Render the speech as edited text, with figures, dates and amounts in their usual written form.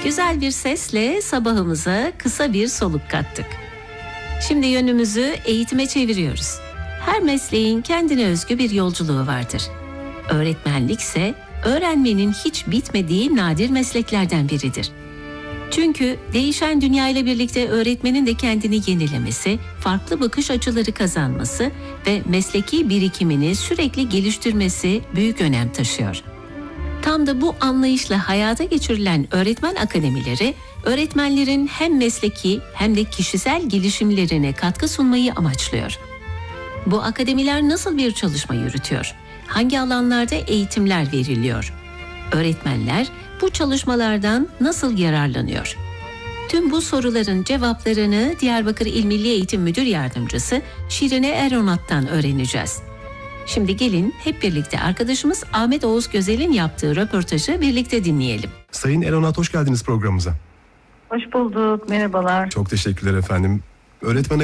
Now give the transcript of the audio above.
Güzel bir sesle sabahımıza kısa bir soluk kattık. Şimdi yönümüzü eğitime çeviriyoruz. Her mesleğin kendine özgü bir yolculuğu vardır. Öğretmenlik ise öğrenmenin hiç bitmediği nadir mesleklerden biridir. Çünkü değişen dünyayla birlikte öğretmenin de kendini yenilemesi, farklı bakış açıları kazanması ve mesleki birikimini sürekli geliştirmesi büyük önem taşıyor. Tam da bu anlayışla hayata geçirilen öğretmen akademileri, öğretmenlerin hem mesleki hem de kişisel gelişimlerine katkı sunmayı amaçlıyor. Bu akademiler nasıl bir çalışma yürütüyor? Hangi alanlarda eğitimler veriliyor? Öğretmenler bu çalışmalardan nasıl yararlanıyor? Tüm bu soruların cevaplarını Diyarbakır İl Milli Eğitim Müdür Yardımcısı Şirine Eronat'tan öğreneceğiz. Şimdi gelin hep birlikte arkadaşımız Ahmet Oğuz Gözel'in yaptığı röportajı birlikte dinleyelim. Sayın Eronat, hoş geldiniz programımıza. Hoş bulduk, merhabalar. Çok teşekkürler efendim. Öğretmen